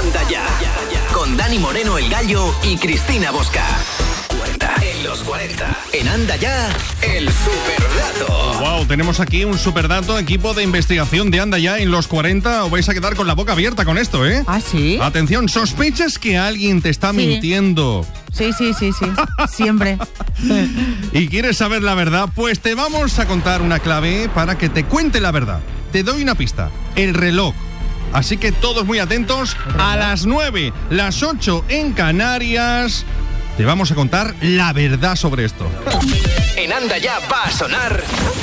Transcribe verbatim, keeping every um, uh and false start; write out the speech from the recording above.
Anda Ya, con Dani Moreno el Gallo y Cristina Bosca. cuarenta en los cuarenta. En Anda Ya, el superdato. Wow, tenemos aquí un superdato, equipo de investigación de Anda Ya en los cuarenta. Os vais a quedar con la boca abierta con esto, ¿eh? ¿Ah, sí? Atención, ¿sospechas que alguien te está Sí. mintiendo? Sí, sí, sí, sí. Siempre. ¿Y quieres saber la verdad? Pues te vamos a contar una clave para que te cuente la verdad. Te doy una pista. El reloj. Así que todos muy atentos. A las nueve, las ocho en Canarias, te vamos a contar la verdad sobre esto. En Anda Ya va a sonar...